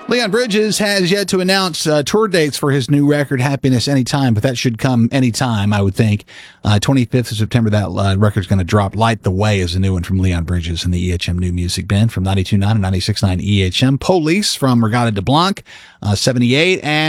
Leon Bridges has yet to announce tour dates for his new record, Happiness Anytime, but that should come anytime, I would think. 25th of September, that record's going to drop. Light the Way is a new one from Leon Bridges and the EHM New Music Band from 92.9 and 96.9 EHM. Police from Regatta de Blanc, 78, and